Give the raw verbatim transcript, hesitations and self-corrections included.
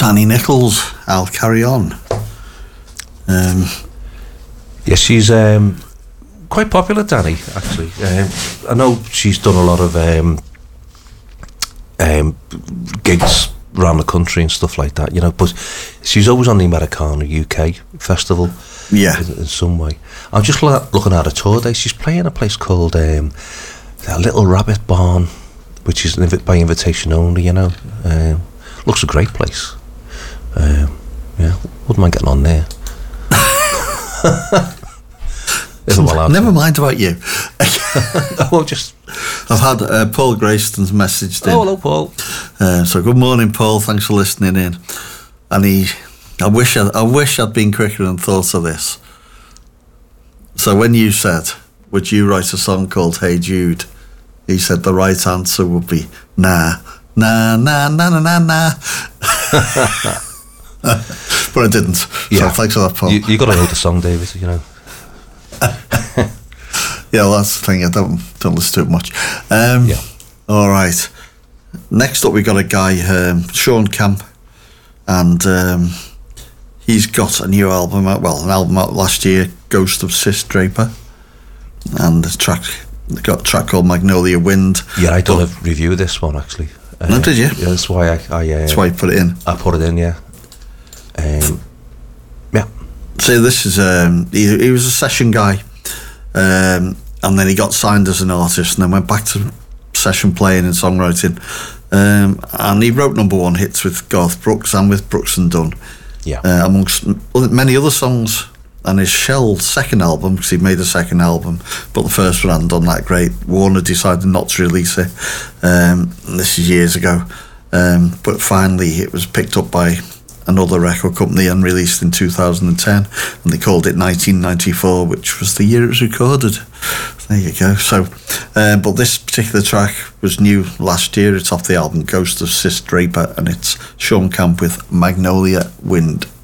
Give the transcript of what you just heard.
Danny Nichols, I'll Carry On. Um, yeah, she's um, quite popular, Danny, actually. Um, I know she's done a lot of um, um, gigs around the country and stuff like that, you know, but she's always on the Americana U K festival. Yeah. In, in some way. I'm just lo- looking at her tour day. She's playing a place called um, a Little Rabbit Barn, which is inv- by invitation only, you know. Um, looks a great place. Um, yeah, wouldn't mind getting on there. Never mind about you. Well, just I've had uh, Paul Grayston's messaged in. Oh, hello, Paul. Uh, so good morning, Paul. Thanks for listening in. And he, I wish, I, I wish I'd been quicker and thought of this. So when you said, "Would you write a song called Hey Jude?" he said the right answer would be nah, nah, nah, nah, nah, nah, nah. But I didn't. Yeah. So thanks for that, Paul. You, you got to know the song, David. You know. Yeah, well, that's the thing. I don't don't listen to it much. Um, yeah. All right. Next up, we got a guy, um, Sean Camp, and um, he's got a new album out. Well, an album out last year, Ghost of Sis Draper, and the track got a track called Magnolia Wind. Yeah, I done a review of this one actually. Uh, no, did you? Yeah, that's why I. I uh, that's why you put it in. I put it in. Yeah. Um, yeah. So this is um, he, he was a session guy, um, and then he got signed as an artist, and then went back to session playing and songwriting, um, and he wrote number one hits with Garth Brooks and with Brooks and Dunn, yeah, uh, amongst many other songs. And his shelved second album, because he made a second album, but the first one hadn't done that great. Warner decided not to release it. Um, this is years ago, um, but finally it was picked up by another record company and released in two thousand ten, and they called it nineteen ninety-four, which was the year it was recorded. There you go. So, uh, but this particular track was new last year. It's off the album Ghost of Sis Draper, and it's Sean Camp with Magnolia Wind.